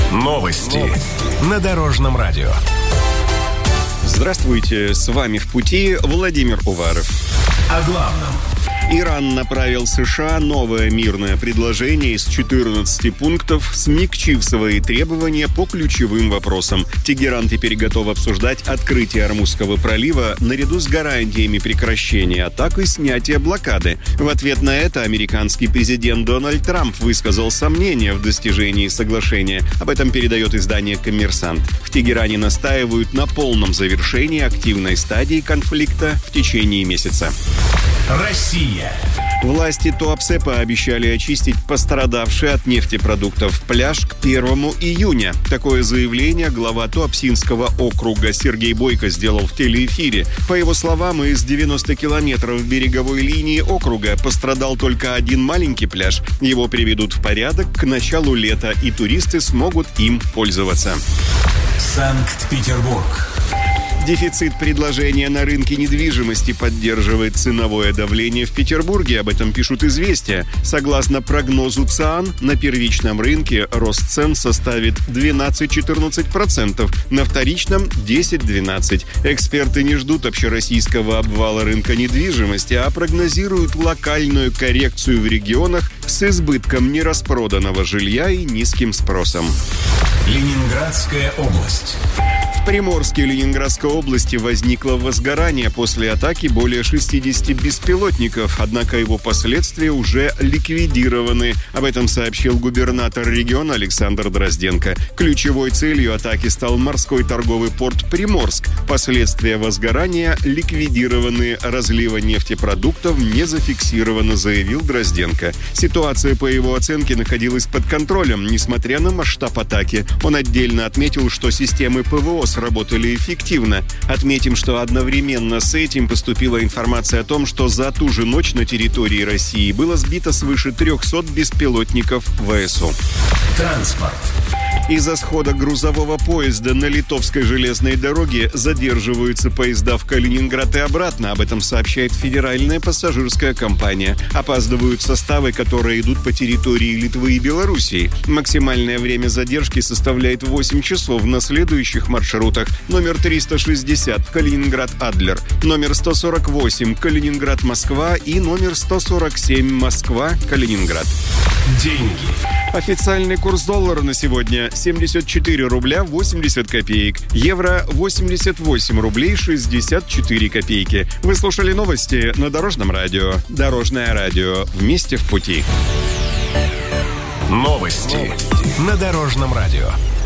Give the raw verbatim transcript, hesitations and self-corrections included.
Новости на Дорожном радио. Здравствуйте, с вами в пути Владимир Уваров. О главном. Иран направил США новое мирное предложение из четырнадцати пунктов, смягчив свои требования по ключевым вопросам. Тегеран теперь готов обсуждать открытие Ормузского пролива наряду с гарантиями прекращения атак и снятия блокады. В ответ на это американский президент Дональд Трамп высказал сомнения в достижении соглашения. Об этом передает издание «Коммерсант». В Тегеране настаивают на полном завершении активной стадии конфликта в течение месяца. Россия. Власти Туапсе пообещали очистить пострадавший от нефтепродуктов пляж к первому июня. Такое заявление глава Туапсинского округа Сергей Бойко сделал в телеэфире. По его словам, из девяноста километров береговой линии округа пострадал только один маленький пляж. Его приведут в порядок к началу лета, и туристы смогут им пользоваться. Санкт-Петербург. Дефицит предложения на рынке недвижимости поддерживает ценовое давление в Петербурге. Об этом пишут «Известия». Согласно прогнозу ЦИАН, на первичном рынке рост цен составит двенадцать-четырнадцать процентов, на вторичном – десять-двенадцать процентов. Эксперты не ждут общероссийского обвала рынка недвижимости, а прогнозируют локальную коррекцию в регионах с избытком нераспроданного жилья и низким спросом. Ленинградская область. В Приморске Ленинградской области возникло возгорание после атаки более шестидесяти беспилотников, однако его последствия уже ликвидированы. Об этом сообщил губернатор региона Александр Дрозденко. Ключевой целью атаки стал морской торговый порт Приморск. Последствия возгорания ликвидированы, разлива нефтепродуктов не зафиксировано, заявил Дрозденко. Ситуация, по его оценке, находилась под контролем, несмотря на масштаб атаки. Он отдельно отметил, что системы ПВО сработали эффективно. Отметим, что одновременно с этим поступила информация о том, что за ту же ночь на территории России было сбито свыше трехсот беспилотников ВСУ. Транспорт. Из-за схода грузового поезда на Литовской железной дороге задерживаются поезда в Калининград и обратно. Об этом сообщает Федеральная пассажирская компания. Опаздывают составы, которые идут по территории Литвы и Белоруссии. Максимальное время задержки составляет восемь часов на следующих маршрутах. Номер триста шестьдесят Калининград-Адлер, номер сто сорок восемь Калининград-Москва и номер сто сорок семь Москва-Калининград. Деньги. Официальный курс доллара на сегодня семьдесят четыре рубля восемьдесят копеек. Евро восемьдесят восемь рублей шестьдесят четыре копейки. Вы слушали новости на Дорожном радио. Дорожное радио. Вместе в пути. Новости на Дорожном радио.